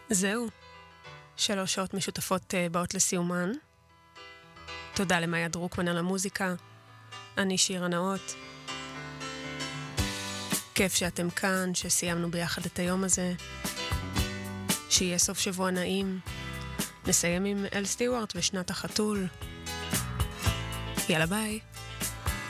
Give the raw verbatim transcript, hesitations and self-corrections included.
זהו. שלוש שעות משותפות uh, באות לסיומן. תודה למאיה דרוקמן על המוזיקה. אני שירה נאות. כיף שאתם כאן, שסיימנו ביחד את היום הזה. שיהיה סוף שבוע נעים. נסיים עם אל סטיוארט ושנת החתול. יאללה ביי.